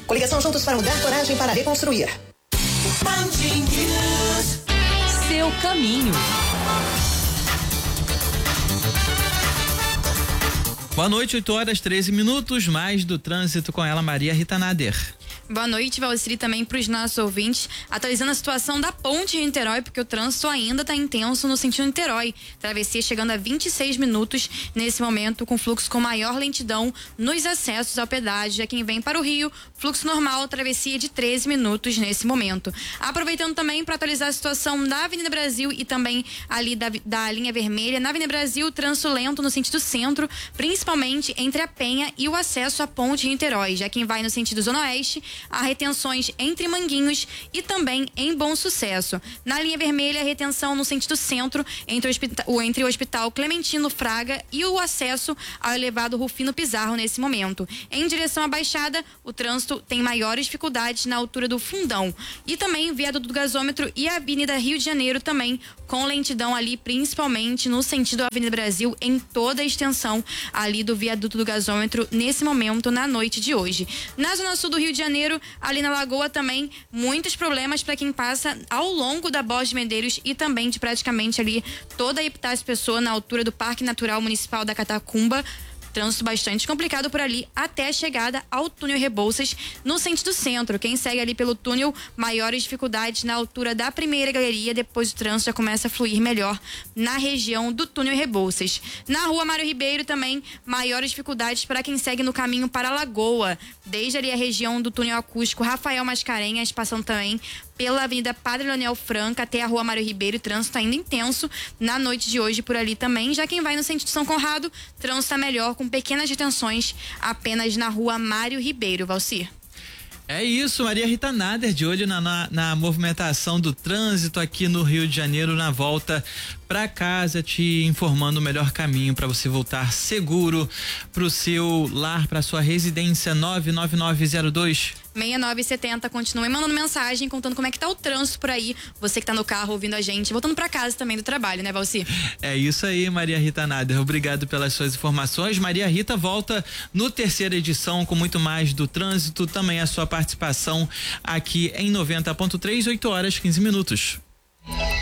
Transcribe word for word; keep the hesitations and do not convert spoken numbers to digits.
Coligação Juntos para Mudar, Coragem para Reconstruir. Seu caminho. Boa noite, oito horas, treze minutos, mais do trânsito com ela, Maria Rita Nader. Boa noite, Valciri, também para os nossos ouvintes, atualizando a situação da ponte de Niterói, porque o trânsito ainda está intenso no sentido Niterói. Travessia chegando a vinte e seis minutos nesse momento, com fluxo com maior lentidão nos acessos ao pedágio. Já quem vem para o Rio, fluxo normal, travessia de treze minutos nesse momento. Aproveitando também para atualizar a situação da Avenida Brasil e também ali da, da linha vermelha. Na Avenida Brasil, trânsito lento no sentido centro, principalmente entre a Penha e o acesso à ponte de Niterói. Já quem vai no sentido Zona Oeste, há retenções entre Manguinhos e também em Bom Sucesso. Na linha vermelha, retenção no sentido centro, entre o hospital, entre o hospital Clementino Fraga e o acesso ao elevado Rufino Pizarro nesse momento. Em direção à Baixada, o trânsito tem maiores dificuldades na altura do Fundão. E também viaduto do Gasômetro e a Avenida Rio de Janeiro também com lentidão ali, principalmente no sentido Avenida Brasil, em toda a extensão ali do viaduto do Gasômetro nesse momento, na noite de hoje. Na zona sul do Rio de Janeiro, ali na Lagoa também, muitos problemas para quem passa ao longo da Borges de Medeiros e também de praticamente ali toda a Epitácio Pessoa, na altura do Parque Natural Municipal da Catacumba. Trânsito bastante complicado por ali até a chegada ao túnel Rebouças no sentido centro. Quem segue ali pelo túnel, maiores dificuldades na altura da primeira galeria, depois o trânsito já começa a fluir melhor na região do túnel Rebouças. Na rua Mário Ribeiro também, maiores dificuldades para quem segue no caminho para a Lagoa, desde ali a região do túnel acústico Rafael Mascarenhas, passando também pela Avenida Padre Leonel Franca até a rua Mário Ribeiro. O trânsito ainda intenso na noite de hoje por ali também. Já quem vai no sentido São Conrado, trânsito está melhor, com pequenas detenções apenas na rua Mário Ribeiro. Valcir. É isso, Maria Rita Nader, de olho na, na, na movimentação do trânsito aqui no Rio de Janeiro, na volta para casa, te informando o melhor caminho para você voltar seguro para o seu lar, para sua residência. Nove nove nove zero dois seis nove sete zero. Continue mandando mensagem, contando como é que tá o trânsito por aí. Você que tá no carro ouvindo a gente, voltando para casa também do trabalho, né, Valci? É isso aí, Maria Rita Nader. Obrigado pelas suas informações. Maria Rita volta no terceira edição com muito mais do trânsito, também a sua participação aqui em noventa ponto três, oito horas, quinze minutos.